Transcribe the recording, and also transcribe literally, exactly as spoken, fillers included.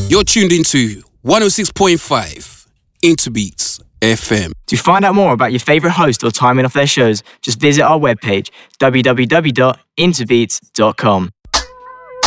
You're tuned into one oh six point five Interbeats F M. To find out more about your favourite host or timing of their shows, just visit our webpage, w w w dot interbeats dot com.